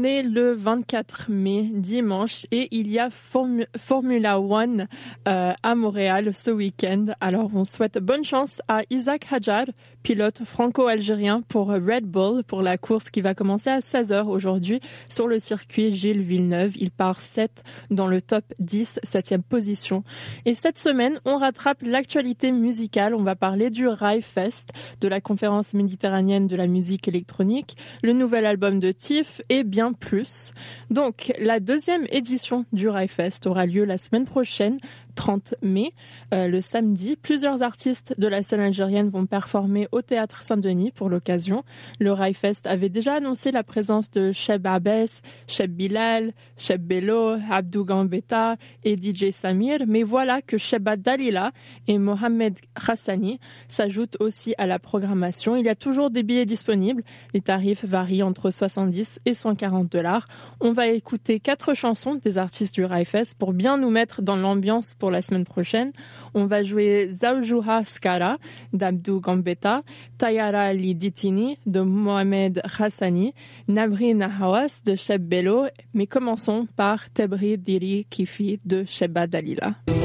On est le 24 mai, dimanche, et il y a Formula One à Montréal ce week-end. Alors, on souhaite bonne chance à Isaac Hadjar, pilote franco-algérien pour Red Bull, pour la course qui va commencer à 16h aujourd'hui sur le circuit Gilles Villeneuve. Il part 7 dans le top 10, 7e position. Et cette semaine, on rattrape l'actualité musicale. On va parler du Rai Fest, de la conférence méditerranéenne de la musique électronique, le nouvel album de Tiff et bien plus. Donc, la deuxième édition du Rai Fest aura lieu la semaine prochaine, 30 mai, le samedi. Plusieurs artistes de la scène algérienne vont performer au Théâtre Saint-Denis pour l'occasion. Le Rai Fest avait déjà annoncé la présence de Cheb Abès, Cheb Bilal, Cheb Bello, Abdou Gambetta et DJ Samir, mais voilà que Cheba Dalila et Mohamed Hassani s'ajoutent aussi à la programmation. Il y a toujours des billets disponibles. Les tarifs varient entre 70 et 140 $. On va écouter 4 chansons des artistes du Rai Fest pour bien nous mettre dans l'ambiance pour la semaine prochaine. On va jouer Zawjouha Skara d'Abdou Gambetta, Tayara Li Ditini de Mohamed Hassani, Nabri Nahawas de Cheb Bello, mais commençons par Tebri Diri Kifi de Cheba Dalila.